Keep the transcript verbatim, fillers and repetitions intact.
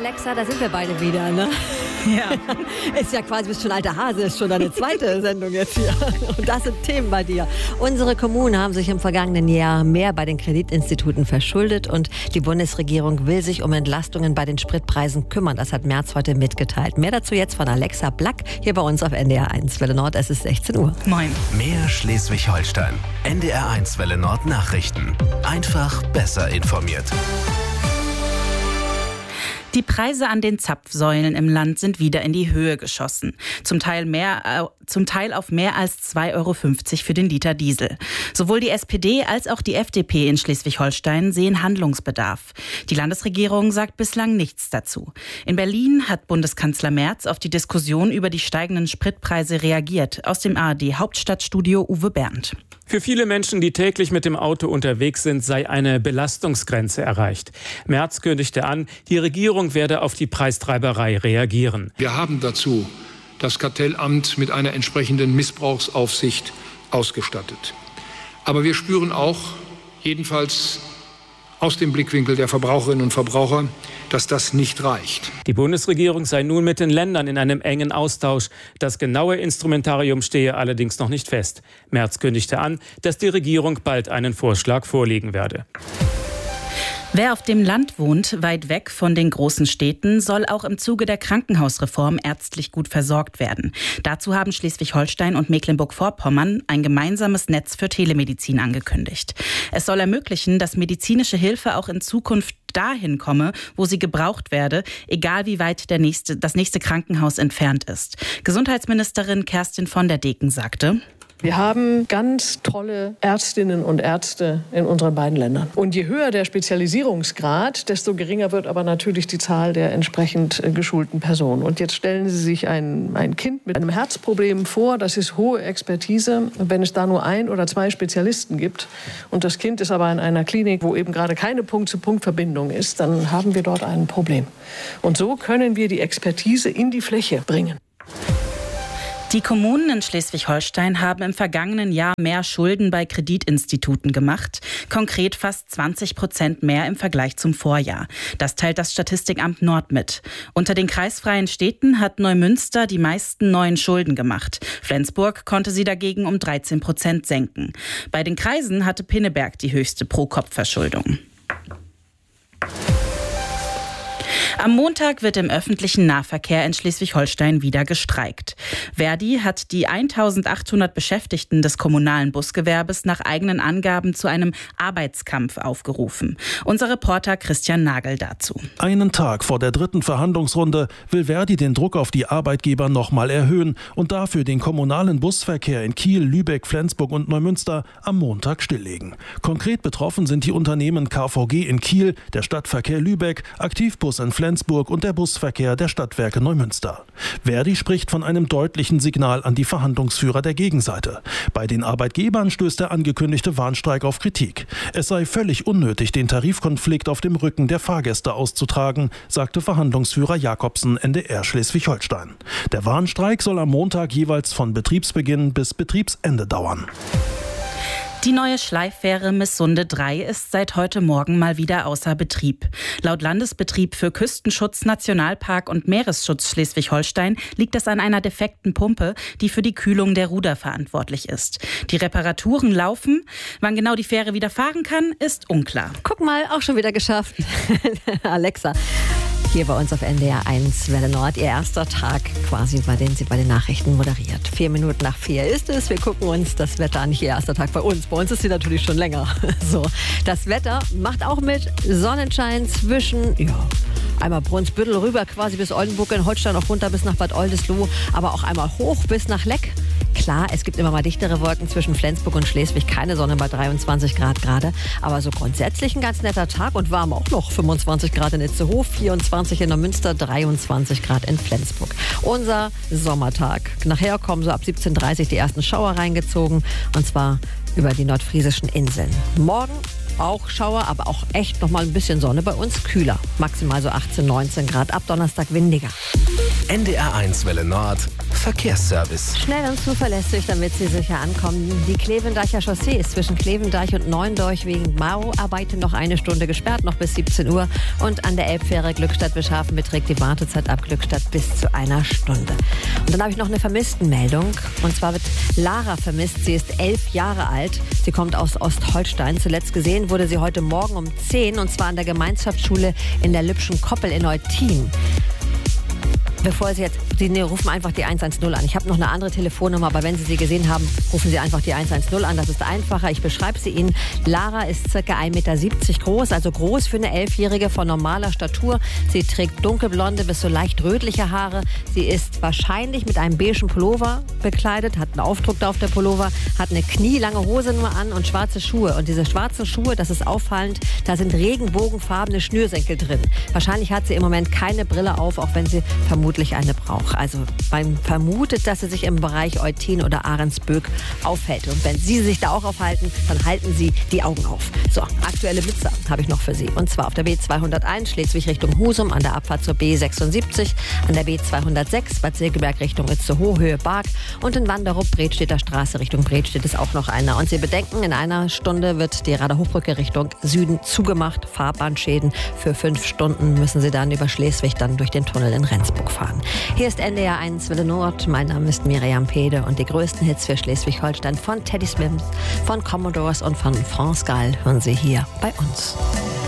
Alexa, da sind wir beide wieder, ne? Ja. Ist ja quasi, bist schon alter Hase, ist schon deine zweite Sendung jetzt hier. Und das sind Themen bei dir. Unsere Kommunen haben sich im vergangenen Jahr mehr bei den Kreditinstituten verschuldet und die Bundesregierung will sich um Entlastungen bei den Spritpreisen kümmern. Das hat Merz heute mitgeteilt. Mehr dazu jetzt von Alexa Black hier bei uns auf N D R eins Welle Nord. Es ist sechzehn Uhr. Moin. Mehr Schleswig-Holstein. N D R eins Welle Nord Nachrichten. Einfach besser informiert. Die Preise an den Zapfsäulen im Land sind wieder in die Höhe geschossen. Zum Teil, mehr, äh, zum Teil auf mehr als zwei Euro fünfzig für den Liter Diesel. Sowohl die S P D als auch die F D P in Schleswig-Holstein sehen Handlungsbedarf. Die Landesregierung sagt bislang nichts dazu. In Berlin hat Bundeskanzler Merz auf die Diskussion über die steigenden Spritpreise reagiert. Aus dem A R D-Hauptstadtstudio Uwe Bernd. Für viele Menschen, die täglich mit dem Auto unterwegs sind, sei eine Belastungsgrenze erreicht. Merz kündigte an, die Regierung werde auf die Preistreiberei reagieren. Wir haben dazu das Kartellamt mit einer entsprechenden Missbrauchsaufsicht ausgestattet. Aber wir spüren auch, jedenfalls aus dem Blickwinkel der Verbraucherinnen und Verbraucher, dass das nicht reicht. Die Bundesregierung sei nun mit den Ländern in einem engen Austausch. Das genaue Instrumentarium stehe allerdings noch nicht fest. Merz kündigte an, dass die Regierung bald einen Vorschlag vorlegen werde. Wer auf dem Land wohnt, weit weg von den großen Städten, soll auch im Zuge der Krankenhausreform ärztlich gut versorgt werden. Dazu haben Schleswig-Holstein und Mecklenburg-Vorpommern ein gemeinsames Netz für Telemedizin angekündigt. Es soll ermöglichen, dass medizinische Hilfe auch in Zukunft dahin komme, wo sie gebraucht werde, egal wie weit der nächste, das nächste Krankenhaus entfernt ist. Gesundheitsministerin Kerstin von der Deken sagte: Wir haben ganz tolle Ärztinnen und Ärzte in unseren beiden Ländern. Und je höher der Spezialisierungsgrad, desto geringer wird aber natürlich die Zahl der entsprechend geschulten Personen. Und jetzt stellen Sie sich ein, ein Kind mit einem Herzproblem vor, das ist hohe Expertise. Wenn es da nur ein oder zwei Spezialisten gibt und das Kind ist aber in einer Klinik, wo eben gerade keine Punkt-zu-Punkt-Verbindung ist, dann haben wir dort ein Problem. Und so können wir die Expertise in die Fläche bringen. Die Kommunen in Schleswig-Holstein haben im vergangenen Jahr mehr Schulden bei Kreditinstituten gemacht. Konkret fast zwanzig Prozent mehr im Vergleich zum Vorjahr. Das teilt das Statistikamt Nord mit. Unter den kreisfreien Städten hat Neumünster die meisten neuen Schulden gemacht. Flensburg konnte sie dagegen um dreizehn Prozent senken. Bei den Kreisen hatte Pinneberg die höchste Pro-Kopf-Verschuldung. Am Montag wird im öffentlichen Nahverkehr in Schleswig-Holstein wieder gestreikt. Verdi hat die eintausendachthundert Beschäftigten des kommunalen Busgewerbes nach eigenen Angaben zu einem Arbeitskampf aufgerufen. Unser Reporter Christian Nagel dazu. Einen Tag vor der dritten Verhandlungsrunde will Verdi den Druck auf die Arbeitgeber nochmal erhöhen und dafür den kommunalen Busverkehr in Kiel, Lübeck, Flensburg und Neumünster am Montag stilllegen. Konkret betroffen sind die Unternehmen K V G in Kiel, der Stadtverkehr Lübeck, Aktivbus in Flensburg und der Busverkehr der Stadtwerke Neumünster. Verdi spricht von einem deutlichen Signal an die Verhandlungsführer der Gegenseite. Bei den Arbeitgebern stößt der angekündigte Warnstreik auf Kritik. Es sei völlig unnötig, den Tarifkonflikt auf dem Rücken der Fahrgäste auszutragen, sagte Verhandlungsführer Jakobsen N D R Schleswig-Holstein. Der Warnstreik soll am Montag jeweils von Betriebsbeginn bis Betriebsende dauern. Die neue Schleiffähre Missunde drei ist seit heute Morgen mal wieder außer Betrieb. Laut Landesbetrieb für Küstenschutz, Nationalpark und Meeresschutz Schleswig-Holstein liegt es an einer defekten Pumpe, die für die Kühlung der Ruder verantwortlich ist. Die Reparaturen laufen. Wann genau die Fähre wieder fahren kann, ist unklar. Guck mal, auch schon wieder geschafft. Alexa. Hier bei uns auf N D R eins Welle Nord, ihr erster Tag quasi, bei dem sie bei den Nachrichten moderiert. Vier Minuten nach vier ist es. Wir gucken uns das Wetter an. Nicht ihr erster Tag bei uns. Bei uns ist sie natürlich schon länger. So, das Wetter macht auch mit Sonnenschein zwischen, ja, einmal Brunsbüttel rüber quasi bis Oldenburg in Holstein, auch runter bis nach Bad Oldesloe, aber auch einmal hoch bis nach Leck. Klar, es gibt immer mal dichtere Wolken zwischen Flensburg und Schleswig, keine Sonne bei dreiundzwanzig Grad gerade, aber so grundsätzlich ein ganz netter Tag und warm auch noch. fünfundzwanzig Grad in Itzehoe, vierundzwanzig in Neumünster, dreiundzwanzig Grad in Flensburg. Unser Sommertag. Nachher kommen so ab siebzehn Uhr dreißig die ersten Schauer reingezogen und zwar über die nordfriesischen Inseln. Morgen auch Schauer, aber auch echt noch mal ein bisschen Sonne bei uns, kühler. Maximal so achtzehn, neunzehn Grad, ab Donnerstag windiger. N D R eins Welle Nord Verkehrsservice. Schnell und zuverlässig, damit Sie sicher ankommen. Die Klevendacher Chaussee ist zwischen Klevendeich und Neuendorf wegen Bauarbeiten noch eine Stunde gesperrt, noch bis siebzehn Uhr. Und an der Elbfähre Glückstadt-Wischhafen beträgt die Wartezeit ab Glückstadt bis zu einer Stunde. Und dann habe ich noch eine Vermisstenmeldung. Und zwar wird Lara vermisst. Sie ist elf Jahre alt. Sie kommt aus Ostholstein. Zuletzt gesehen wurde sie heute Morgen um zehn, und zwar an der Gemeinschaftsschule in der Lübschen Koppel in Eutin. Bevor Sie jetzt, Sie nee, rufen einfach die eins eins null an. Ich habe noch eine andere Telefonnummer, aber wenn Sie sie gesehen haben, rufen Sie einfach die eins eins null an. Das ist einfacher. Ich beschreibe sie Ihnen. Lara ist ca. ein Meter siebzig groß, also groß für eine Elfjährige von normaler Statur. Sie trägt dunkelblonde bis so leicht rötliche Haare. Sie ist wahrscheinlich mit einem beigen Pullover bekleidet, hat einen Aufdruck da auf der Pullover, hat eine knielange Hose nur an und schwarze Schuhe. Und diese schwarzen Schuhe, das ist auffallend, da sind regenbogenfarbene Schnürsenkel drin. Wahrscheinlich hat sie im Moment keine Brille auf, auch wenn sie vermutlich eine braucht. Also man vermutet, dass sie sich im Bereich Eutin oder Ahrensböck aufhält. Und wenn Sie sich da auch aufhalten, dann halten Sie die Augen auf. So, aktuelle Blitzer habe ich noch für Sie. Und zwar auf der B zweihunderteins Schleswig Richtung Husum, an der Abfahrt zur B sechsundsiebzig, an der B zweihundertsechs Bad Segeberg Richtung Itzehoe, Höhe Barg, und in Wanderup, Bredstedter Straße Richtung Bredstedt ist auch noch einer. Und Sie bedenken, in einer Stunde wird die Rader-Hochbrücke Richtung Süden zugemacht. Fahrbahnschäden. Für fünf Stunden müssen Sie dann über Schleswig dann durch den Tunnel in Rendsburg fahren. Hier ist N D R eins Welle Nord. Mein Name ist Miriam Pede und die größten Hits für Schleswig-Holstein von Teddy Swims, von Commodores und von France Gall hören Sie hier bei uns.